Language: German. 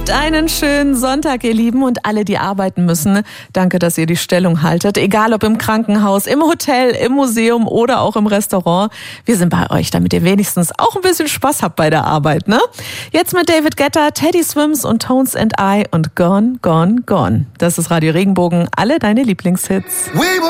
Habt einen schönen Sonntag, ihr Lieben, und alle, die arbeiten müssen. Danke, dass ihr die Stellung haltet. Egal ob im Krankenhaus, im Hotel, im Museum oder auch im Restaurant. Wir sind bei euch, damit ihr wenigstens auch ein bisschen Spaß habt bei der Arbeit, ne? Jetzt mit David Guetta, Teddy Swims und Tones and I und Gone, Gone, Gone. Das ist Radio Regenbogen. Alle deine Lieblingshits.